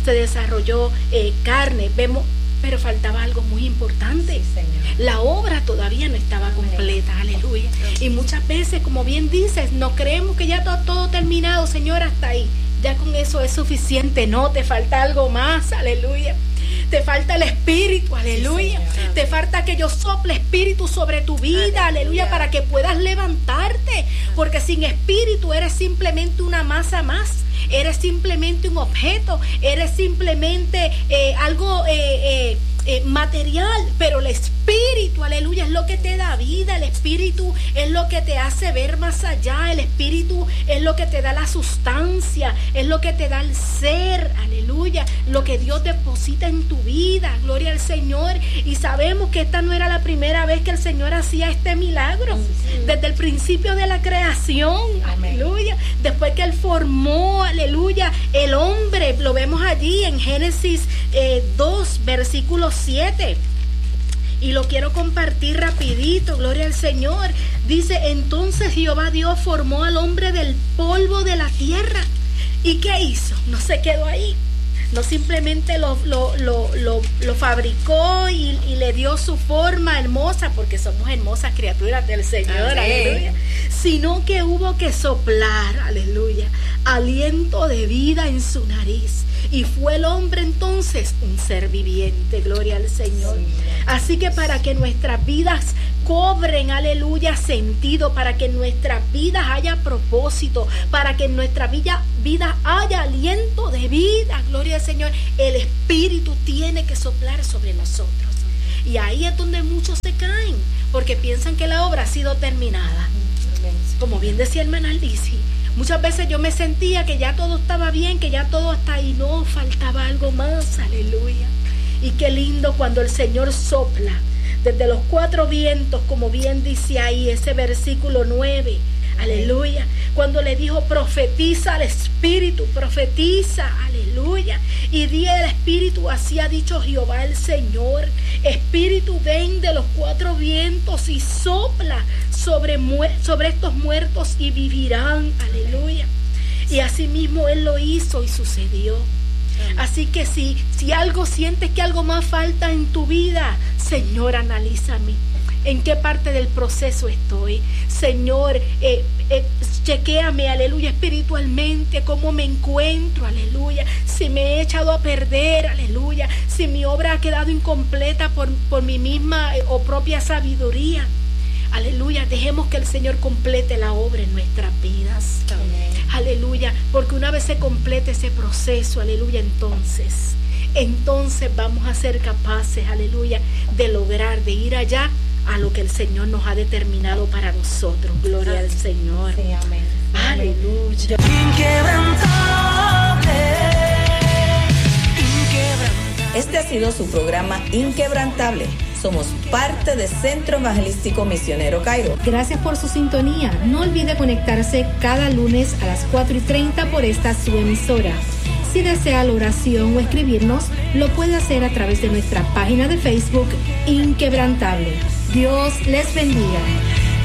se desarrolló carne, vemos, pero faltaba algo muy importante. Sí, Señor. La obra todavía no estaba completa, aleluya. Y muchas veces, como bien dices, no creemos que ya está todo terminado, Señor, hasta ahí. Ya con eso es suficiente. No, te falta algo más, aleluya. Te falta el Espíritu, aleluya. Sí, te falta que yo sople Espíritu sobre tu vida, aleluya, para que puedas levantarte. Porque sin Espíritu eres simplemente una masa más. Eres simplemente un objeto. Eres simplemente algo material. Pero el Espíritu, aleluya, es lo que te da vida. El Espíritu es lo que te hace ver más allá. El Espíritu es lo que te da la sustancia. Es lo que te da el ser, aleluya. Lo que Dios deposita en tu vida, gloria al Señor. Y sabemos que esta no era la primera vez que el Señor hacía este milagro. Desde el principio de la creación, aleluya. Después que Él formó, aleluya, el hombre, lo vemos allí en Génesis 2, versículo 7. Y lo quiero compartir rapidito, gloria al Señor. Dice, entonces Jehová Dios formó al hombre del polvo de la tierra. ¿Y qué hizo? No se quedó ahí. No simplemente lo fabricó y le dio su forma hermosa, porque somos hermosas criaturas del Señor, aleluya. Sino que hubo que soplar, aleluya, aliento de vida en su nariz. Y fue el hombre entonces un ser viviente, gloria al Señor. Así que para que nuestras vidas cobren, aleluya, sentido, para que en nuestras vidas haya propósito, para que en nuestra vida haya aliento de vida, gloria al Señor, el Espíritu tiene que soplar sobre nosotros. Y ahí es donde muchos se caen, porque piensan que la obra ha sido terminada. Como bien decía el hermano Albici, muchas veces yo me sentía que ya todo estaba bien, que ya todo está ahí, no, faltaba algo más, aleluya. Y qué lindo cuando el Señor sopla desde los cuatro vientos, como bien dice ahí ese versículo 9, aleluya. Cuando le dijo, profetiza al Espíritu, profetiza, aleluya. Y di el Espíritu, así ha dicho Jehová el Señor. Espíritu, ven de los cuatro vientos y sopla sobre estos muertos y vivirán, aleluya. Y así mismo Él lo hizo y sucedió. Así que si algo sientes que algo más falta en tu vida, Señor, analízame. ¿En qué parte del proceso estoy? Señor, chequéame, aleluya, espiritualmente, cómo me encuentro, aleluya. Si me he echado a perder, aleluya. Si mi obra ha quedado incompleta por mi misma o propia sabiduría. Aleluya, dejemos que el Señor complete la obra en nuestras vidas. Amén. Aleluya, porque una vez se complete ese proceso, aleluya, entonces vamos a ser capaces, aleluya, de lograr, de ir allá a lo que el Señor nos ha determinado para nosotros. Gloria al Señor. Sí, amén. Aleluya. Este ha sido su programa Inquebrantable. Somos parte de Centro Evangelístico Misionero Cairo. Gracias por su sintonía. No olvide conectarse cada lunes a las 4:30 por esta su emisora. Si desea la oración o escribirnos, lo puede hacer a través de nuestra página de Facebook Inquebrantable. Dios les bendiga.